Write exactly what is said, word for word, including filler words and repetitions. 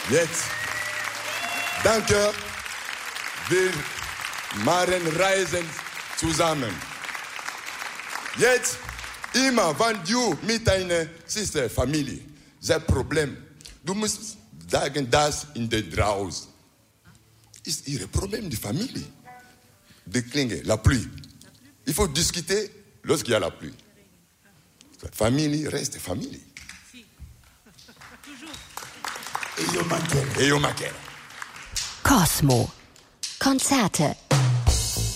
Jetzt, danke, wir machen Reisen zusammen. Jetzt, immer, wenn du mit deiner Schwester, Familie, das Problem, du musst sagen, das in der draußen. Ist ihr Problem, die Familie. De Klinge, la pluie. Il faut discuter lorsqu'il y a la pluie. La famille reste famille. E io Manchella. E io Manchella. Cosmo. Konzerte